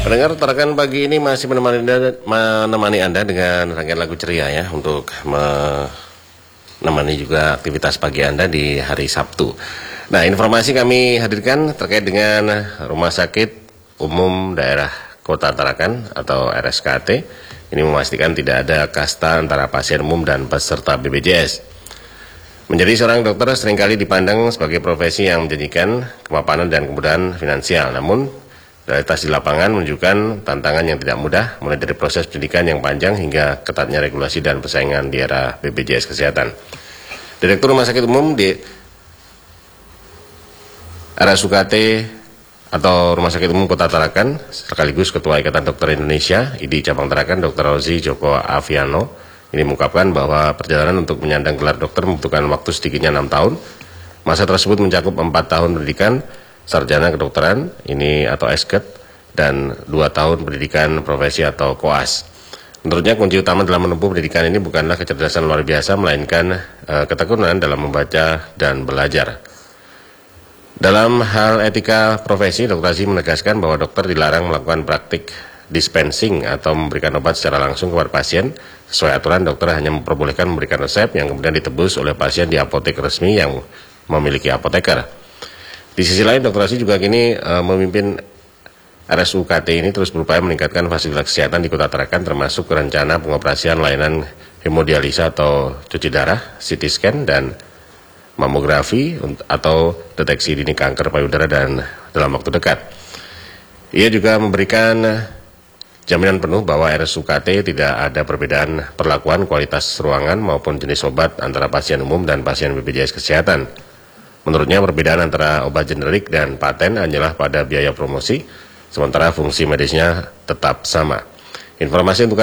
Pendengar, rekan pagi ini masih menemani Anda dengan rangkaian lagu ceria ya, untuk menemani juga aktivitas pagi Anda di hari Sabtu. Nah, informasi kami hadirkan terkait dengan Rumah Sakit Umum Daerah Kota Tarakan atau RSKT. Ini memastikan tidak ada kasta antara pasien umum dan peserta BPJS. Menjadi seorang dokter seringkali dipandang sebagai profesi yang menjanjikan kemapanan dan kemudahan finansial. Namun, realitas di lapangan menunjukkan tantangan yang tidak mudah, mulai dari proses pendidikan yang panjang hingga ketatnya regulasi dan persaingan di era BPJS Kesehatan. Direktur Rumah Sakit Umum di RSUKT atau Rumah Sakit Umum Kota Tarakan, sekaligus Ketua Ikatan Dokter Indonesia, IDI Cabang Tarakan, Dr. Rozi Joko Aviano, ini mengungkapkan bahwa perjalanan untuk menyandang gelar dokter membutuhkan waktu sedikitnya 6 tahun. Masa tersebut mencakup 4 tahun pendidikan sarjana kedokteran ini atau SKED dan 2 tahun pendidikan profesi atau koas. Menurutnya kunci utama dalam menempuh pendidikan ini bukanlah kecerdasan luar biasa, melainkan ketekunan dalam membaca dan belajar. Dalam hal etika profesi, Dr. Aziz menegaskan bahwa dokter dilarang melakukan praktik dispensing atau memberikan obat secara langsung kepada pasien. Sesuai aturan, dokter hanya memperbolehkan memberikan resep yang kemudian ditebus oleh pasien di apotek resmi yang memiliki apoteker. Di sisi lain, Dr. Aziz juga kini memimpin RSUKT ini terus berupaya meningkatkan fasilitas kesehatan di Kota Tarakan, termasuk rencana pengoperasian layanan hemodialisa atau cuci darah, CT scan, dan mamografi atau deteksi dini kanker payudara dan dalam waktu dekat. Ia juga memberikan jaminan penuh bahwa RSUKT tidak ada perbedaan perlakuan, kualitas ruangan maupun jenis obat antara pasien umum dan pasien BPJS Kesehatan. Menurutnya perbedaan antara obat generik dan paten hanyalah pada biaya promosi, sementara fungsi medisnya tetap sama. Informasi untuk